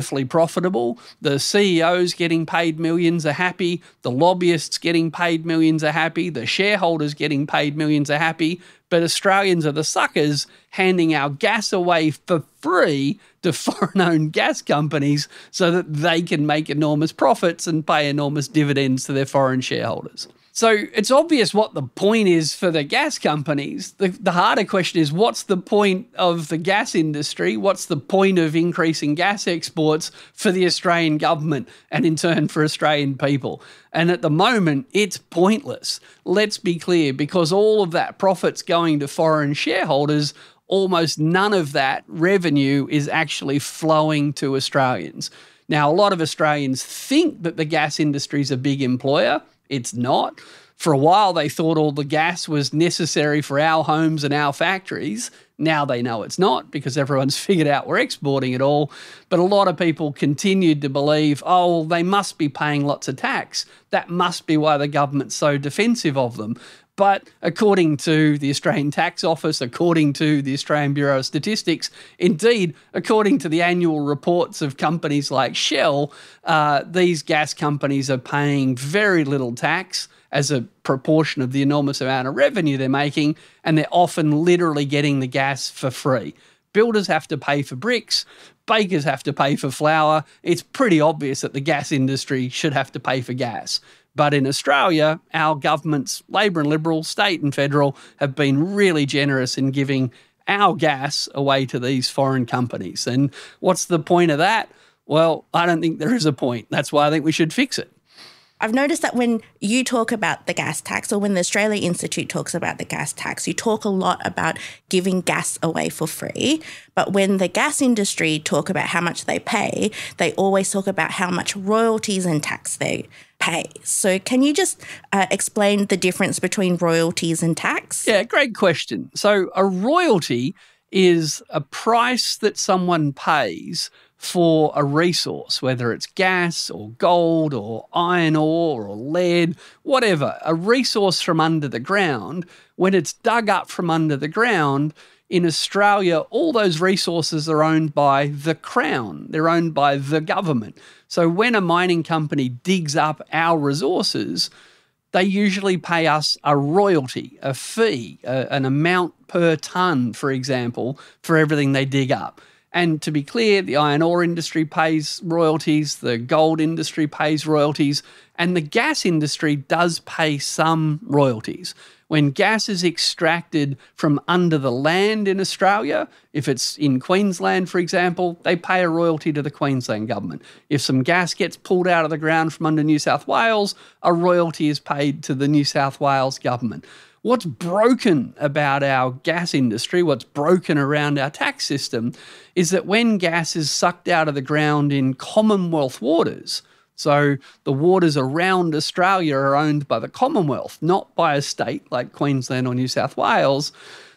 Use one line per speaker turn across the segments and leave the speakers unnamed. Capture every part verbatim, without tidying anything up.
wonderfully profitable. The C E Os getting paid millions are happy. The lobbyists getting paid millions are happy. The shareholders getting paid millions are happy. But Australians are the suckers handing our gas away for free to foreign-owned gas companies so that they can make enormous profits and pay enormous dividends to their foreign shareholders. So it's obvious what the point is for the gas companies. The, the harder question is, what's the point of the gas industry? What's the point of increasing gas exports for the Australian government and in turn for Australian people? And at the moment, it's pointless. Let's be clear, because all of that profit's going to foreign shareholders, almost none of that revenue is actually flowing to Australians. Now, a lot of Australians think that the gas industry is a big employer. It's not. For a while, they thought all the gas was necessary for our homes and our factories. Now they know it's not, because everyone's figured out we're exporting it all. But a lot of people continued to believe, oh, well, they must be paying lots of tax. That must be why the government's so defensive of them. But according to the Australian Tax Office, according to the Australian Bureau of Statistics, indeed, according to the annual reports of companies like Shell, uh, these gas companies are paying very little tax as a proportion of the enormous amount of revenue they're making, and they're often literally getting the gas for free. Builders have to pay for bricks, bakers have to pay for flour. It's pretty obvious that the gas industry should have to pay for gas. But in Australia, our governments, Labor and Liberal, state and federal, have been really generous in giving our gas away to these foreign companies. And what's the point of that? Well, I don't think there is a point. That's why I think we should fix it.
I've noticed that when you talk about the gas tax, or when the Australia Institute talks about the gas tax, you talk a lot about giving gas away for free. But when the gas industry talk about how much they pay, they always talk about how much royalties and tax they pay. So can you just uh, explain the difference between royalties and tax?
Yeah, great question. So a royalty is a price that someone pays for a resource, whether it's gas or gold or iron ore or lead, whatever, a resource from under the ground. When it's dug up from under the ground, in Australia, all those resources are owned by the Crown. They're owned by the government. So when a mining company digs up our resources, they usually pay us a royalty, a fee, a, an amount per tonne, for example, for everything they dig up. And to be clear, the iron ore industry pays royalties, the gold industry pays royalties, and the gas industry does pay some royalties. When gas is extracted from under the land in Australia, if it's in Queensland, for example, they pay a royalty to the Queensland government. If some gas gets pulled out of the ground from under New South Wales, a royalty is paid to the New South Wales government. What's broken about our gas industry, what's broken around our tax system, is that when gas is sucked out of the ground in Commonwealth waters, so the waters around Australia are owned by the Commonwealth, not by a state like Queensland or New South Wales,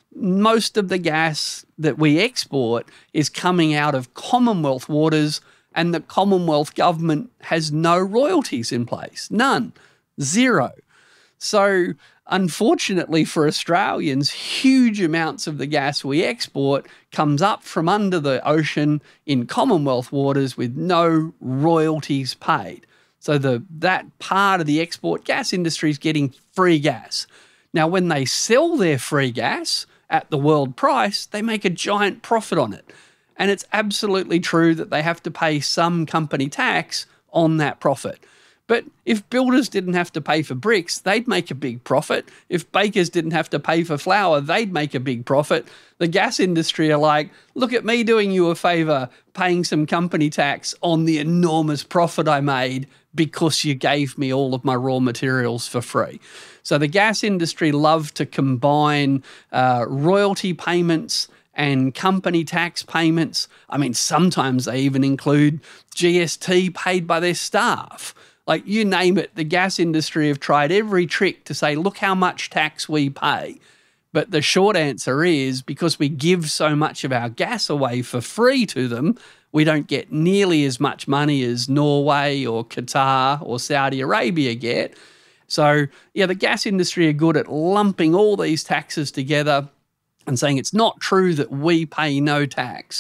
most of the gas that we export is coming out of Commonwealth waters, and the Commonwealth government has no royalties in place. None. Zero. So unfortunately for Australians, huge amounts of the gas we export comes up from under the ocean in Commonwealth waters with no royalties paid. So the that part of the export gas industry is getting free gas. Now, when they sell their free gas at the world price, they make a giant profit on it. And it's absolutely true that they have to pay some company tax on that profit. But if builders didn't have to pay for bricks, they'd make a big profit. If bakers didn't have to pay for flour, they'd make a big profit. The gas industry are like, look at me doing you a favour, paying some company tax on the enormous profit I made because you gave me all of my raw materials for free. So the gas industry love to combine uh, royalty payments and company tax payments. I mean, sometimes they even include G S T paid by their staff. Like, you name it, the gas industry have tried every trick to say, look how much tax we pay. But the short answer is, because we give so much of our gas away for free to them, we don't get nearly as much money as Norway or Qatar or Saudi Arabia get. So, yeah, the gas industry are good at lumping all these taxes together and saying it's not true that we pay no tax.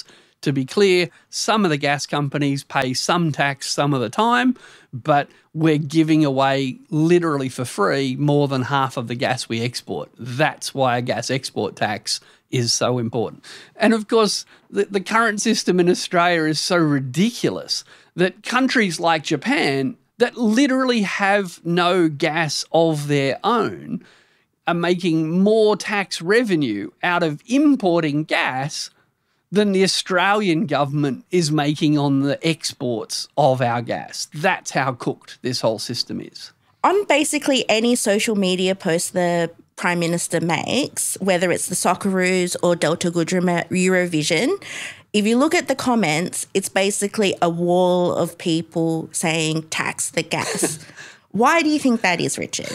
To be clear, some of the gas companies pay some tax some of the time, but we're giving away literally for free more than half of the gas we export. That's why a gas export tax is so important. And of course, the, the current system in Australia is so ridiculous that countries like Japan that literally have no gas of their own are making more tax revenue out of importing gas than the Australian government is making on the exports of our gas. That's how cooked this whole system is.
On basically any social media post the Prime Minister makes, whether it's the Socceroos or Delta Goodrem at Eurovision, if you look at the comments, it's basically a wall of people saying tax the gas. Why do you think that is, Richard?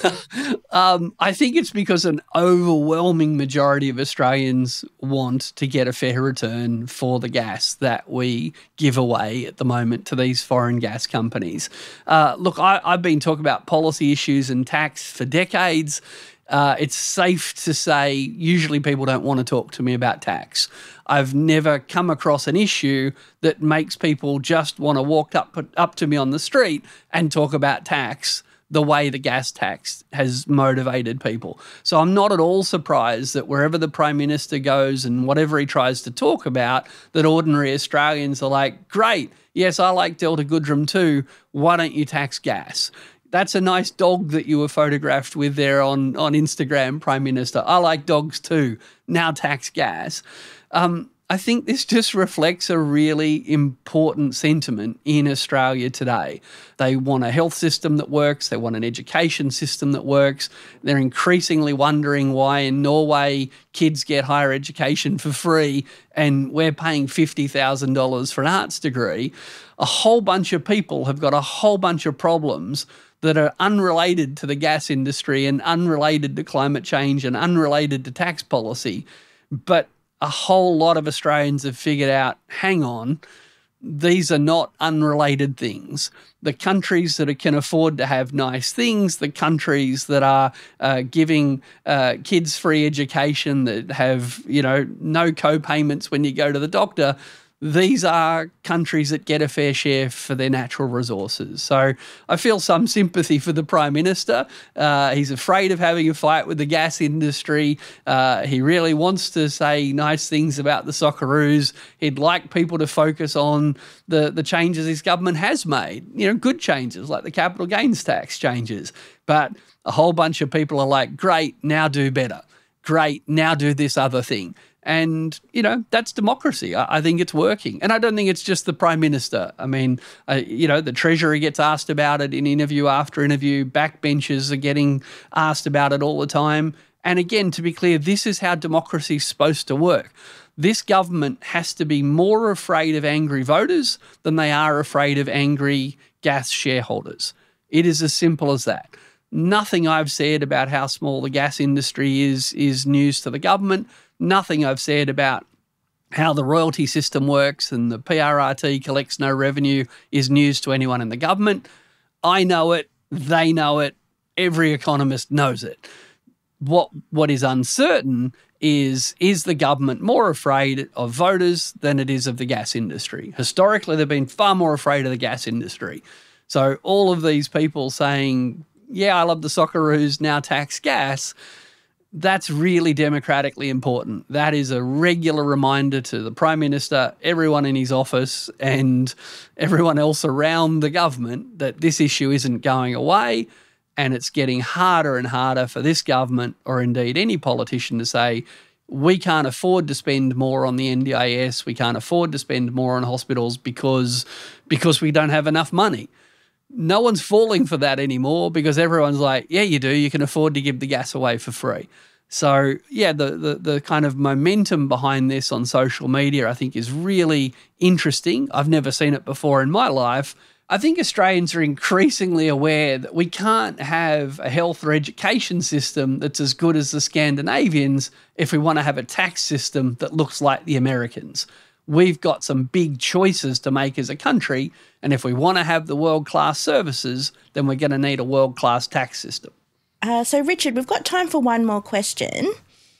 um, I think it's because an overwhelming majority of Australians want to get a fair return for the gas that we give away at the moment to these foreign gas companies. Uh, look, I, I've been talking about policy issues and tax for decades. Uh, it's safe to say usually people don't want to talk to me about tax. I've never come across an issue that makes people just want to walk up, up to me on the street and talk about tax the way the gas tax has motivated people. So I'm not at all surprised that wherever the Prime Minister goes and whatever he tries to talk about, that ordinary Australians are like, great, yes, I like Delta Goodrem too, why don't you tax gas? That's a nice dog that you were photographed with there on, on Instagram, Prime Minister. I like dogs too. Now tax gas. Um, I think this just reflects a really important sentiment in Australia today. They want a health system that works. They want an education system that works. They're increasingly wondering why in Norway kids get higher education for free and we're paying fifty thousand dollars for an arts degree. A whole bunch of people have got a whole bunch of problems that are unrelated to the gas industry and unrelated to climate change and unrelated to tax policy. But a whole lot of Australians have figured out, hang on, these are not unrelated things. The countries that can afford to have nice things, the countries that are uh, giving uh, kids free education, that have, you know, no co-payments when you go to the doctor, these are countries that get a fair share for their natural resources. So I feel some sympathy for the Prime Minister. Uh, he's afraid of having a fight with the gas industry. Uh, he really wants to say nice things about the Socceroos. He'd like people to focus on the, the changes his government has made, you know, good changes like the capital gains tax changes. But a whole bunch of people are like, great, now do better. Great, now do this other thing. And, you know, that's democracy. I, I think it's working. And I don't think it's just the Prime Minister. I mean, uh, you know, the Treasury gets asked about it in interview after interview. Backbenchers are getting asked about it all the time. And again, to be clear, this is how democracy is supposed to work. This government has to be more afraid of angry voters than they are afraid of angry gas shareholders. It is as simple as that. Nothing I've said about how small the gas industry is is news to the government. Nothing I've said about how the royalty system works and the P R R T collects no revenue is news to anyone in the government. I know it. They know it. Every economist knows it. What what is uncertain is, is the government more afraid of voters than it is of the gas industry? Historically, they've been far more afraid of the gas industry. So all of these people saying, yeah, I love the Socceroos, now tax gas, that's really democratically important. That is a regular reminder to the Prime Minister, everyone in his office and everyone else around the government that this issue isn't going away, and it's getting harder and harder for this government or indeed any politician to say, we can't afford to spend more on the N D I S, we can't afford to spend more on hospitals because, because we don't have enough money. No one's falling for that anymore because everyone's like, yeah, you do. You can afford to give the gas away for free. So, yeah, the, the, the kind of momentum behind this on social media, I think, is really interesting. I've never seen it before in my life. I think Australians are increasingly aware that we can't have a health or education system that's as good as the Scandinavians if we want to have a tax system that looks like the Americans. We've got some big choices to make as a country, and if we want to have the world-class services, then we're going to need a world-class tax system.
Uh, so, Richard, we've got time for one more question.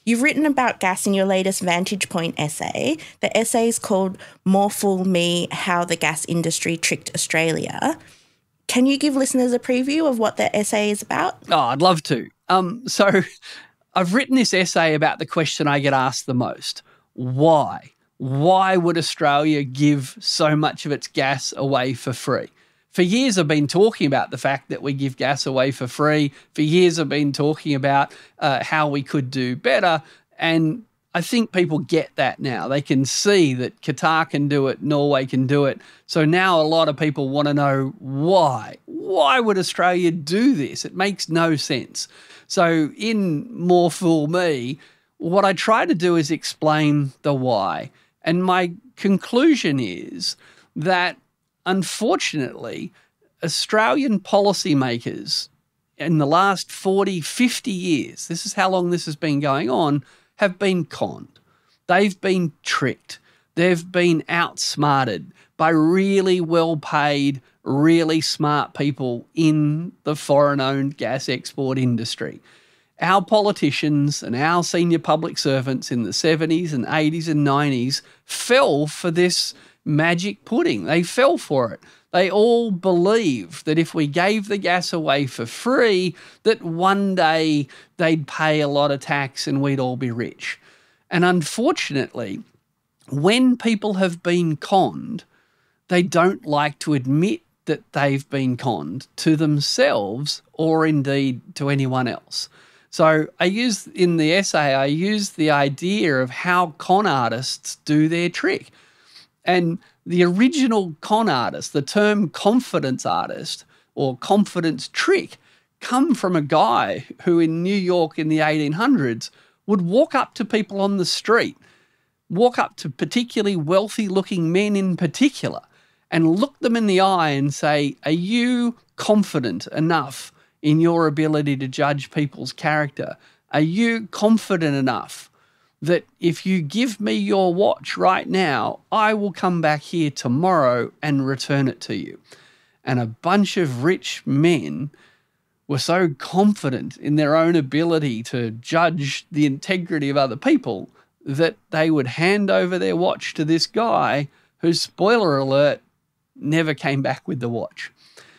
You've written about gas in your latest Vantage Point essay. The essay is called More Fool Me, How the Gas Industry Tricked Australia. Can you give listeners a preview of what the essay is about?
Oh, I'd love to. Um, so I've written this essay about the question I get asked the most. Why? Why would Australia give so much of its gas away for free? For years, I've been talking about the fact that we give gas away for free. For years, I've been talking about uh, how we could do better. And I think people get that now. They can see that Qatar can do it, Norway can do it. So now a lot of people want to know why. Why would Australia do this? It makes no sense. So in More Fool Me, what I try to do is explain the why. And my conclusion is that, unfortunately, Australian policymakers in the last forty, fifty years, this is how long this has been going on, have been conned. They've been tricked. They've been outsmarted by really well-paid, really smart people in the foreign-owned gas export industry. Our politicians and our senior public servants in the seventies and eighties and nineties fell for this magic pudding. They fell for it. They all believed that if we gave the gas away for free, that one day they'd pay a lot of tax and we'd all be rich. And unfortunately, when people have been conned, they don't like to admit that they've been conned to themselves or indeed to anyone else. So I use in the essay, I use the idea of how con artists do their trick. And the original con artist, the term confidence artist or confidence trick, come from a guy who in New York in the eighteen hundreds would walk up to people on the street, walk up to particularly wealthy looking men in particular, and look them in the eye and say, are you confident enough in your ability to judge people's character? Are you confident enough that if you give me your watch right now, I will come back here tomorrow and return it to you? And a bunch of rich men were so confident in their own ability to judge the integrity of other people that they would hand over their watch to this guy who, spoiler alert, never came back with the watch.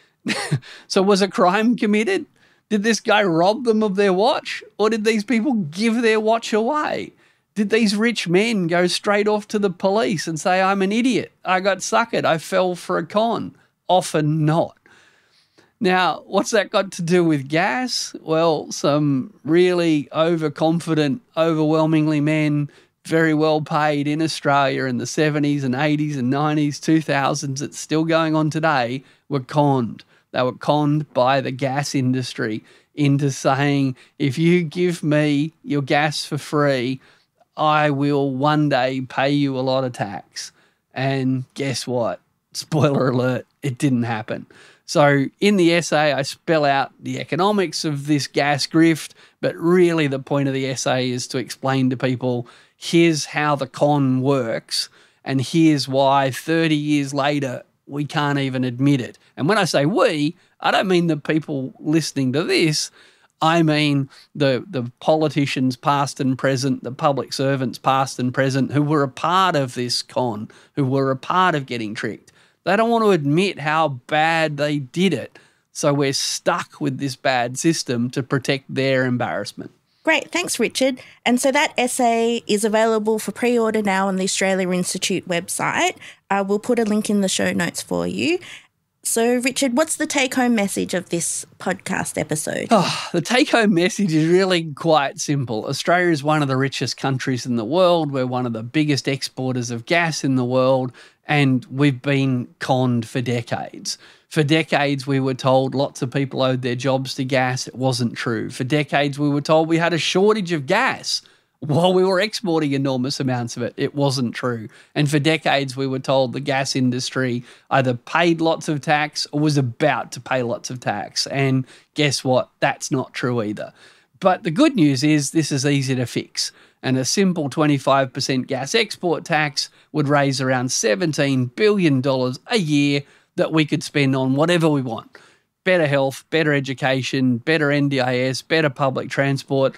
So was a crime committed? Did this guy rob them of their watch? Or did these people give their watch away? Did these rich men go straight off to the police and say, I'm an idiot, I got suckered, I fell for a con? Often not. Now, what's that got to do with gas? Well, some really overconfident, overwhelmingly men, very well paid in Australia in the seventies and eighties and nineties, two thousands, it's still going on today, were conned. They were conned by the gas industry into saying, if you give me your gas for free, I will one day pay you a lot of tax. And guess what? Spoiler alert, it didn't happen. So in the essay, I spell out the economics of this gas grift, but really the point of the essay is to explain to people, here's how the con works, and here's why thirty years later, we can't even admit it. And when I say we, I don't mean the people listening to this. I mean the the politicians past and present, the public servants past and present who were a part of this con, who were a part of getting tricked. They don't want to admit how bad they did it. So we're stuck with this bad system to protect their embarrassment.
Great. Thanks, Richard. And so that essay is available for pre-order now on the Australia Institute website. Uh, we'll put a link in the show notes for you. So, Richard, what's the take-home message of this podcast episode?
Oh, the take-home message is really quite simple. Australia is one of the richest countries in the world. We're one of the biggest exporters of gas in the world, and we've been conned for decades. For decades, we were told lots of people owed their jobs to gas. It wasn't true. For decades, we were told we had a shortage of gas while we were exporting enormous amounts of it. It wasn't true. And for decades, we were told the gas industry either paid lots of tax or was about to pay lots of tax. And guess what? That's not true either. But the good news is this is easy to fix. And a simple twenty-five percent gas export tax would raise around seventeen billion dollars a year that we could spend on whatever we want. Better health, better education, better N D I S, better public transport,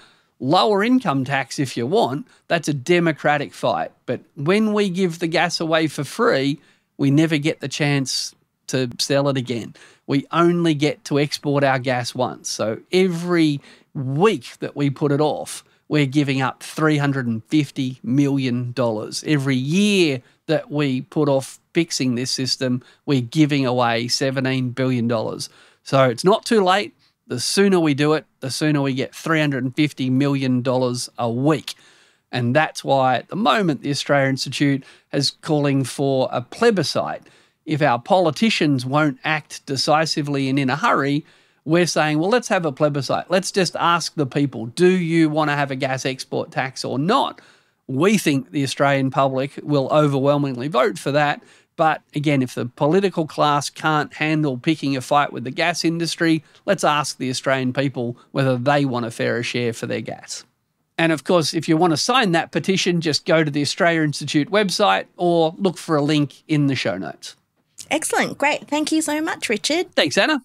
lower income tax if you want. That's a democratic fight. But when we give the gas away for free, we never get the chance to sell it again. We only get to export our gas once. So every week that we put it off, we're giving up three hundred fifty million dollars. Every year that we put off fixing this system, we're giving away seventeen billion dollars. So it's not too late. The sooner we do it, the sooner we get three hundred fifty million dollars a week. And that's why at the moment the Australia Institute is calling for a plebiscite. If our politicians won't act decisively and in a hurry, we're saying, well, let's have a plebiscite. Let's just ask the people, do you want to have a gas export tax or not? We think the Australian public will overwhelmingly vote for that. But again, if the political class can't handle picking a fight with the gas industry, let's ask the Australian people whether they want a fairer share for their gas. And of course, if you want to sign that petition, just go to the Australia Institute website or look for a link in the show notes.
Excellent. Great. Thank you so much, Richard.
Thanks, Anna.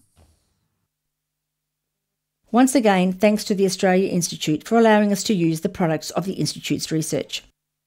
Once again, thanks to the Australia Institute for allowing us to use the products of the Institute's research.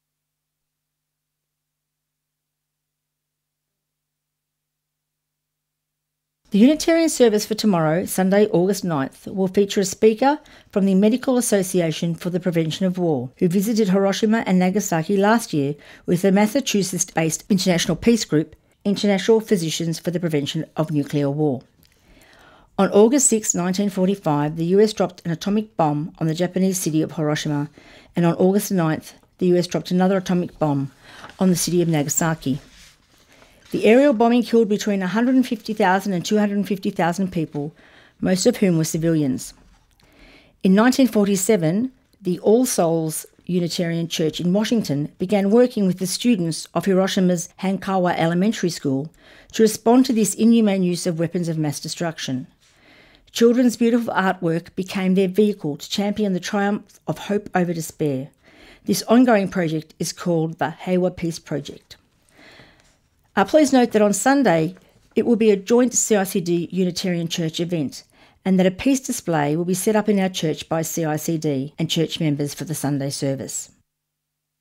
The Unitarian service for tomorrow, Sunday, August ninth, will feature a speaker from the Medical Association for the Prevention of War, who visited Hiroshima and Nagasaki last year with the Massachusetts-based international peace group, International Physicians for the Prevention of Nuclear War. On August sixth, nineteen forty-five, the U S dropped an atomic bomb on the Japanese city of Hiroshima, and on August ninth, the U S dropped another atomic bomb on the city of Nagasaki. The aerial bombing killed between one hundred fifty thousand and two hundred fifty thousand people, most of whom were civilians. In nineteen forty-seven, the All Souls Unitarian Church in Washington began working with the students of Hiroshima's Hankawa Elementary School to respond to this inhumane use of weapons of mass destruction. Children's beautiful artwork became their vehicle to champion the triumph of hope over despair. This ongoing project is called the Heiwa Peace Project. Uh, please note that on Sunday, it will be a joint C I C D Unitarian Church event, and that a peace display will be set up in our church by C I C D and church members for the Sunday service.